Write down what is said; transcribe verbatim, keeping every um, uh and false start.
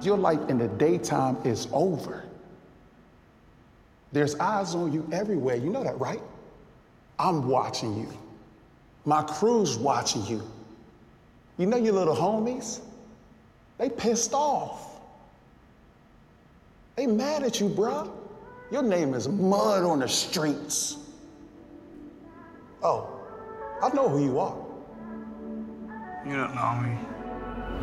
your life in the daytime is over. There's eyes on you everywhere. You know that, right? I'm watching you. My crew's watching you. You know your little homies? They pissed off. They mad at you, bruh. Your name is mud on the streets. Oh, I know who you are. You don't know me.